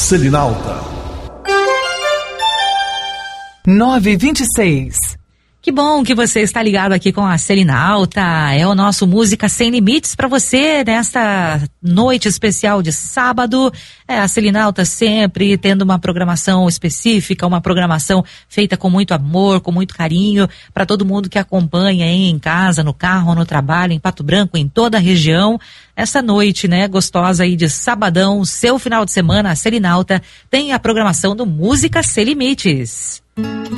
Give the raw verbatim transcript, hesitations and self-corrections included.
Selinalta. nove e vinte e seis. Que bom que você está ligado aqui com a Selinalta. É o nosso Música Sem Limites para você nesta noite especial de sábado. É a Selinalta sempre tendo uma programação específica, uma programação feita com muito amor, com muito carinho para todo mundo que acompanha aí em casa, no carro, no trabalho, em Pato Branco, em toda a região. Essa noite, né, gostosa aí de sabadão, seu final de semana, a Selinalta tem a programação do Música Sem Limites.